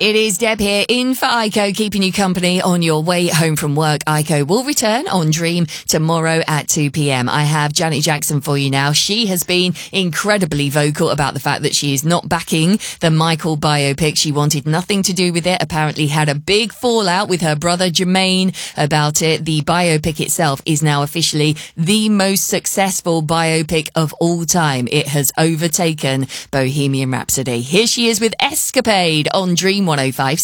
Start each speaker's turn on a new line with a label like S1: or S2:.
S1: It is Deb here in for Aiko, keeping you company on your way home from work. Aiko will return on Dream tomorrow at 2 p.m. I have Janet Jackson for you now. She has been incredibly vocal about the fact that she is not backing the Michael biopic. She wanted nothing to do with it. Apparently had a big fallout with her brother Jermaine about it. The biopic itself is now officially the most successful biopic of all time. It has overtaken Bohemian Rhapsody. Here she is with Escapade on Dream 105.